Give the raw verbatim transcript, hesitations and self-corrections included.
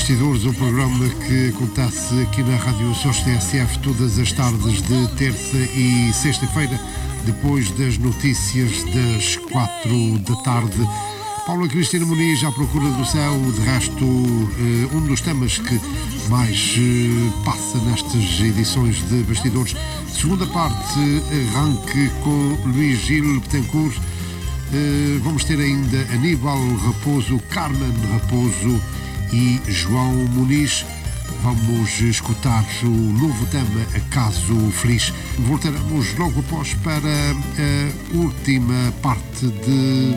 Bastidores, um programa que acontece aqui na Rádio Açores T S F todas as tardes de terça e sexta-feira, depois das notícias das quatro da tarde. Paula Cristina Muniz à procura do céu, de resto, um dos temas que mais passa nestas edições de Bastidores. Segunda parte, arranque com Luís Gil Betancourt. Vamos ter ainda Aníbal Raposo, Carmen Raposo e João Muniz. Vamos escutar o novo tema Acaso Feliz. Voltaremos logo após para a última parte de